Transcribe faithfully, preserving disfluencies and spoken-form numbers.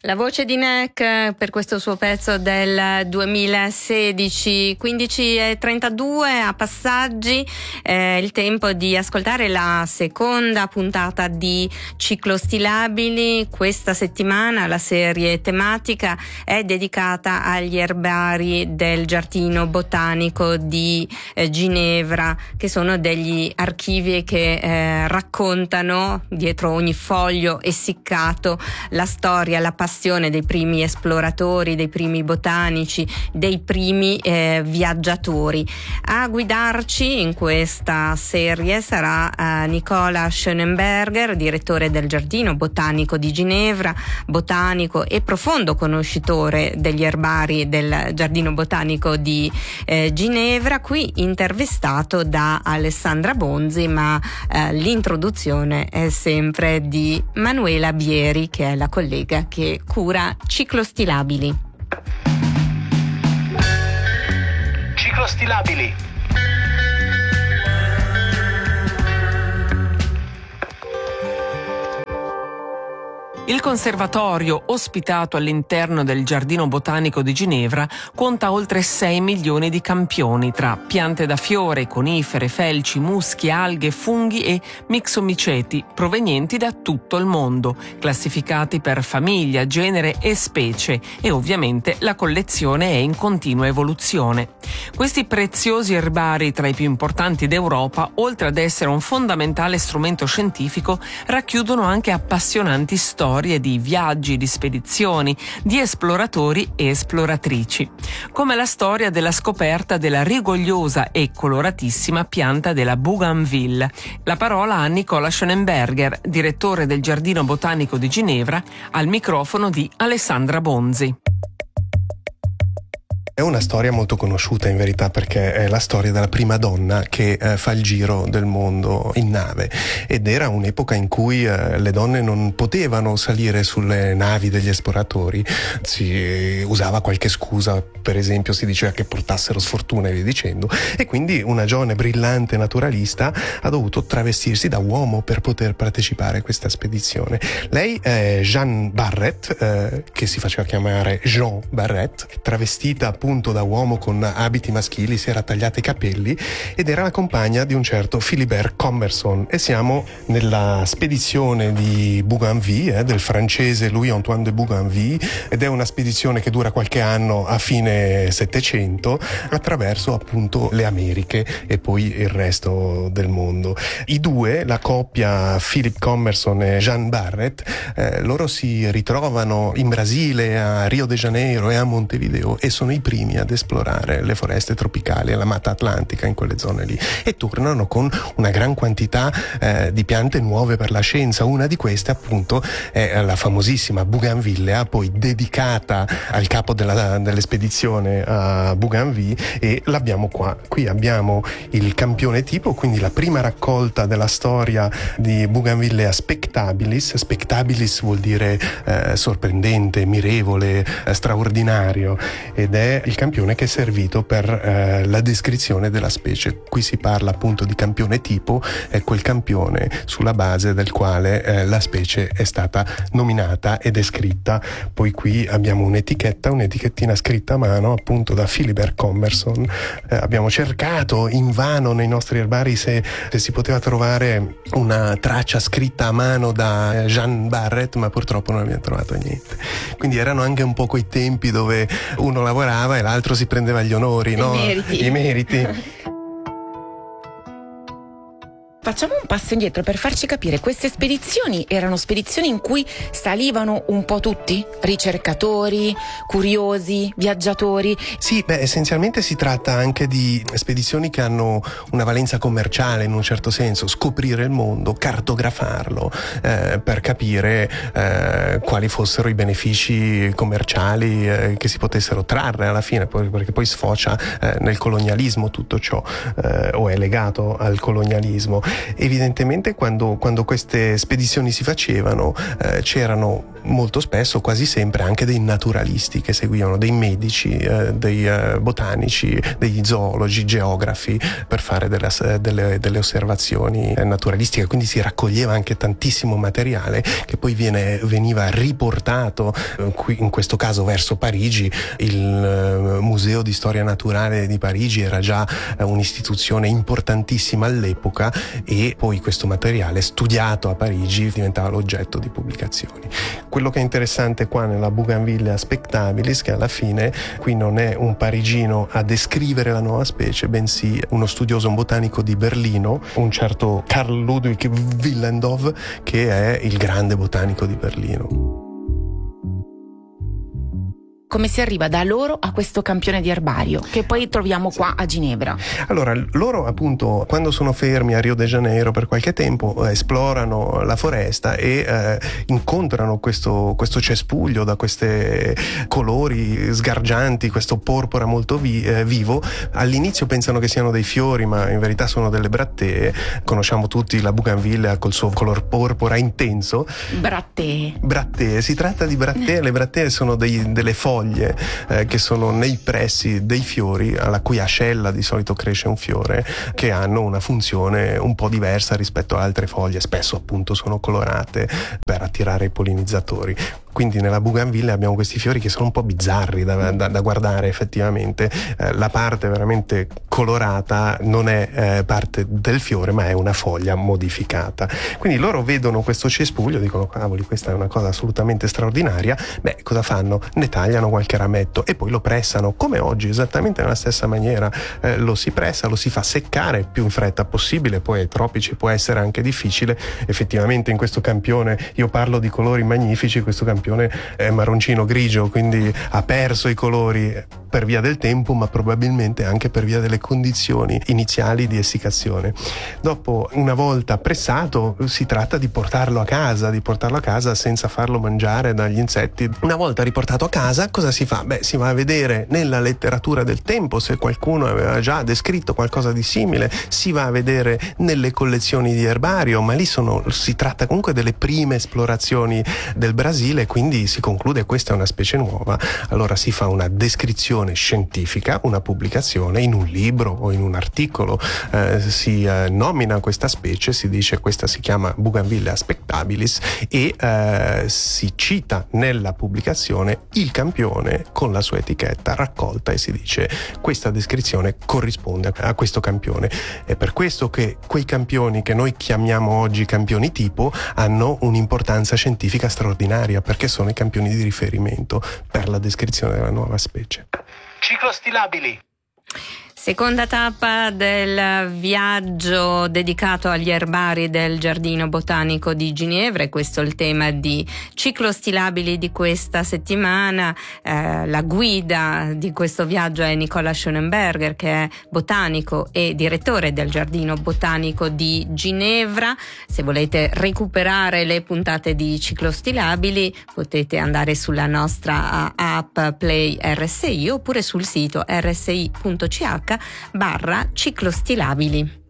La voce di Nek per questo suo pezzo del duemilasedici, quindici e trentadue a passaggi, eh, il tempo di ascoltare la seconda puntata di Ciclostilabili. Questa settimana la serie tematica è dedicata agli erbari del Giardino Botanico di eh, Ginevra, che sono degli archivi che eh, raccontano dietro ogni foglio essiccato la storia, la passione dei primi esploratori, dei primi botanici, dei primi eh, viaggiatori. A guidarci in questa serie sarà eh, Nicola Schönenberger, direttore del Giardino Botanico di Ginevra, botanico e profondo conoscitore degli erbari del Giardino Botanico di eh, Ginevra, qui intervistato da Alessandra Bonzi, ma eh, l'introduzione è sempre di Manuela Bieri, che è la collega che cura Ciclostilabili. Ciclostilabili. Il conservatorio, ospitato all'interno del Giardino Botanico di Ginevra, conta oltre sei milioni di campioni tra piante da fiore, conifere, felci, muschi, alghe, funghi e mixomiceti provenienti da tutto il mondo, classificati per famiglia, genere e specie, e ovviamente la collezione è in continua evoluzione. Questi preziosi erbari, tra i più importanti d'Europa, oltre ad essere un fondamentale strumento scientifico, racchiudono anche appassionanti storie di viaggi, di spedizioni, di esploratori e esploratrici, come la storia della scoperta della rigogliosa e coloratissima pianta della bougainville. La parola a Nicola Schönenberger, direttore del Giardino Botanico di Ginevra, al microfono di Alessandra Bonzi. È una storia molto conosciuta in verità, perché è la storia della prima donna che eh, fa il giro del mondo in nave, ed era un'epoca in cui eh, le donne non potevano salire sulle navi degli esploratori, si usava qualche scusa, per esempio si diceva che portassero sfortuna e via dicendo, e quindi una giovane brillante naturalista ha dovuto travestirsi da uomo per poter partecipare a questa spedizione. Lei è Jeanne Barrett, eh, che si faceva chiamare Jean Barrett, travestita appunto da uomo con abiti maschili, si era tagliata i capelli ed era la compagna di un certo Philibert Commerson, e siamo nella spedizione di Bougainville, eh, del francese Louis-Antoine de Bougainville, ed è una spedizione che dura qualche anno a fine Settecento attraverso appunto le Americhe e poi il resto del mondo. I due, la coppia Philip Commerson e Jeanne Barrett, eh, loro si ritrovano in Brasile, a Rio de Janeiro e a Montevideo, e sono i primi ad esplorare le foreste tropicali e la matta atlantica in quelle zone lì, e tornano con una gran quantità eh, di piante nuove per la scienza. Una di queste appunto è la famosissima bougainvillea, poi dedicata al capo della, dell'espedizione a Bougainville, e l'abbiamo qua. Qui abbiamo il campione tipo, quindi la prima raccolta della storia di Bougainvillea spectabilis. Spectabilis vuol dire eh, sorprendente, mirevole, eh, straordinario, ed è il campione che è servito per eh, la descrizione della specie. Qui si parla appunto di campione tipo, è quel campione sulla base del quale eh, la specie è stata nominata e descritta. Poi qui abbiamo un'etichetta, un'etichettina scritta a mano appunto da Philibert Commerson. Eh, abbiamo cercato invano nei nostri erbari se, se si poteva trovare una traccia scritta a mano da Jeanne Barrett, ma purtroppo non abbiamo trovato niente. Quindi erano anche un po' quei tempi dove uno lavorava e l'altro si prendeva gli onori, I no? meriti. I meriti. Facciamo un passo indietro per farci capire, queste spedizioni erano spedizioni in cui salivano un po' tutti? Ricercatori, curiosi, viaggiatori? Sì, beh, essenzialmente si tratta anche di spedizioni che hanno una valenza commerciale in un certo senso, scoprire il mondo, cartografarlo, eh, per capire eh, quali fossero i benefici commerciali eh, che si potessero trarre alla fine, poi, perché poi sfocia eh, nel colonialismo tutto ciò, eh, o è legato al colonialismo. Evidentemente quando, quando queste spedizioni si facevano eh, c'erano molto spesso, quasi sempre, anche dei naturalisti che seguivano, dei medici, eh, dei eh, botanici, degli zoologi, geografi, per fare delle, delle, delle osservazioni naturalistiche. Quindi si raccoglieva anche tantissimo materiale che poi viene, veniva riportato, eh, qui, in questo caso verso Parigi. Il eh, Museo di Storia Naturale di Parigi era già eh, un'istituzione importantissima all'epoca, e poi questo materiale, studiato a Parigi, diventava l'oggetto di pubblicazioni. Quello che è interessante qua nella Bougainvillea spectabilis, che alla fine qui non è un parigino a descrivere la nuova specie, bensì uno studioso botanico di Berlino, un certo Karl Ludwig Willendorf, che è il grande botanico di Berlino. Come si arriva da loro a questo campione di erbario che poi troviamo qua a Ginevra? Allora, loro appunto, quando sono fermi a Rio de Janeiro per qualche tempo, eh, esplorano la foresta e eh, incontrano questo, questo cespuglio da questi colori sgargianti, questo porpora molto vi, eh, vivo. All'inizio pensano che siano dei fiori, ma in verità sono delle brattee. Conosciamo tutti la Bougainvillea col suo color porpora intenso. Brattee. Brattee, si tratta di brattee. Le brattee sono dei, delle foglie eh, che sono nei pressi dei fiori, alla cui ascella di solito cresce un fiore, che hanno una funzione un po' diversa rispetto a altre foglie. Spesso appunto sono colorate per attirare i pollinizzatori. Quindi nella Bougainvillea abbiamo questi fiori che sono un po' bizzarri da, da, da guardare effettivamente. Eh, la parte veramente colorata non è eh, parte del fiore, ma è una foglia modificata. Quindi loro vedono questo cespuglio, dicono: cavoli, questa è una cosa assolutamente straordinaria. Beh, cosa fanno? Ne tagliano qualche rametto e poi lo pressano, come oggi, esattamente nella stessa maniera. Eh, lo si pressa, lo si fa seccare più in fretta possibile. Poi ai tropici può essere anche difficile. Effettivamente in questo campione, io parlo di colori magnifici, questo campione è marroncino grigio, quindi ha perso i colori per via del tempo, ma probabilmente anche per via delle condizioni iniziali di essiccazione. Dopo, una volta pressato, si tratta di portarlo a casa, di portarlo a casa senza farlo mangiare dagli insetti. Una volta riportato a casa, cosa si fa? Beh, si va a vedere nella letteratura del tempo se qualcuno aveva già descritto qualcosa di simile, si va a vedere nelle collezioni di erbario, ma lì sono, si tratta comunque delle prime esplorazioni del Brasile, quindi si conclude questa è una specie nuova. Allora si fa una descrizione scientifica, una pubblicazione in un libro o in un articolo, eh, si eh, nomina questa specie, si dice questa si chiama Bougainvillea spectabilis, e eh, si cita nella pubblicazione il campione con la sua etichetta raccolta e si dice questa descrizione corrisponde a questo campione. È per questo che quei campioni che noi chiamiamo oggi campioni tipo hanno un'importanza scientifica straordinaria, perché sono i campioni di riferimento per la descrizione della nuova specie. Ciclostilabili. Seconda tappa del viaggio dedicato agli erbari del Giardino Botanico di Ginevra, e questo è il tema di Ciclostilabili di questa settimana. Eh, la guida di questo viaggio è Nicola Schönenberger, che è botanico e direttore del Giardino Botanico di Ginevra. Se volete recuperare le puntate di Ciclostilabili potete andare sulla nostra app Play R S I oppure sul sito r s i punto c h barra ciclostilabili.